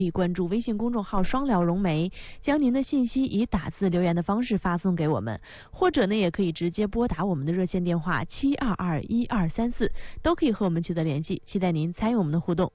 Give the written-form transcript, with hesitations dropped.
可以关注微信公众号双聊融媒，将您的信息以打字留言的方式发送给我们，或者呢也可以直接拨打我们的热线电话72212234，都可以和我们取得联系。期待您参与我们的互动。